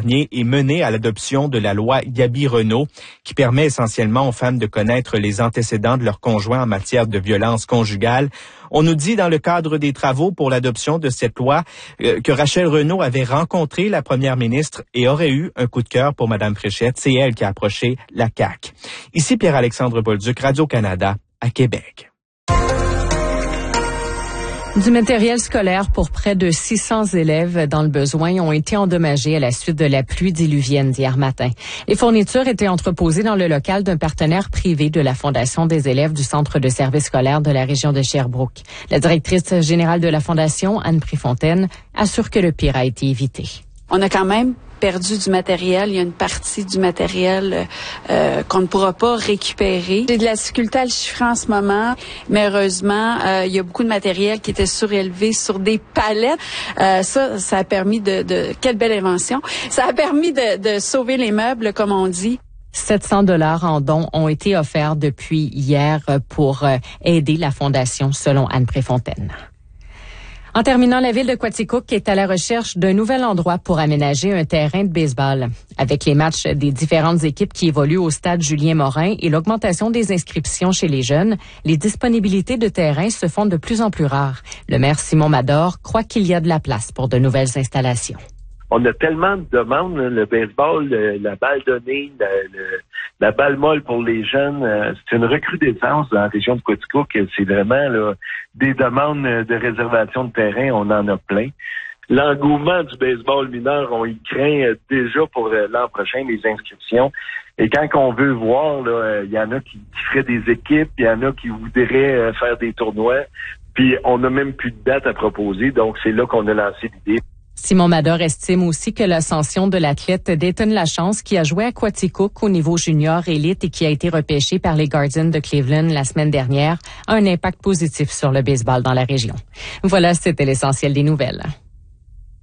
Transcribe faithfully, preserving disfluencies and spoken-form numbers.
dernier et mené à l'adoption de la loi Gaby-Renaud, qui permet essentiellement aux femmes de connaître les antécédents de leur conjoint en matière de violence conjugale. On nous dit dans le cadre des travaux pour l'adoption de cette loi euh, que Rachel Renaud avait rencontré la première ministre et aurait eu un coup de cœur pour Mme Fréchette. C'est elle qui a approché la C A Q. Ici Pierre-Alexandre Bolduc, Radio-Canada, à Québec. Du matériel scolaire pour près de six cents élèves dans le besoin ont été endommagés à la suite de la pluie diluvienne d'hier matin. Les fournitures étaient entreposées dans le local d'un partenaire privé de la Fondation des élèves du Centre de services scolaires de la région de Sherbrooke. La directrice générale de la Fondation, Anne Préfontaine, assure que le pire a été évité. On a quand même perdu du matériel. Il y a une partie du matériel euh, qu'on ne pourra pas récupérer. J'ai de la difficulté à le chiffrer en ce moment, mais heureusement, euh, il y a beaucoup de matériel qui était surélevé sur des palettes. Euh, ça, ça a permis de, de... Quelle belle invention! Ça a permis de, de sauver les meubles, comme on dit. sept cents dollars en dons ont été offerts depuis hier pour aider la Fondation, selon Anne Préfontaine. En terminant, la ville de Quaticook est à la recherche d'un nouvel endroit pour aménager un terrain de baseball. Avec les matchs des différentes équipes qui évoluent au stade Julien-Morin et l'augmentation des inscriptions chez les jeunes, les disponibilités de terrain se font de plus en plus rares. Le maire Simon Mador croit qu'il y a de la place pour de nouvelles installations. On a tellement de demandes, le baseball, le, la balle donnée, la, le, la balle molle pour les jeunes. C'est une recrudescence dans la région de Quaticook. C'est vraiment là, des demandes de réservation de terrain, on en a plein. L'engouement du baseball mineur, on y craint déjà pour l'an prochain, les inscriptions. Et quand on veut voir, il y en a qui, qui feraient des équipes, il y en a qui voudraient faire des tournois, puis on n'a même plus de date à proposer, donc c'est là qu'on a lancé l'idée. Simon Mador estime aussi que l'ascension de l'athlète Dayton Lachance, qui a joué à Quaticook au niveau junior élite et qui a été repêché par les Guardians de Cleveland la semaine dernière, a un impact positif sur le baseball dans la région. Voilà, c'était l'essentiel des nouvelles.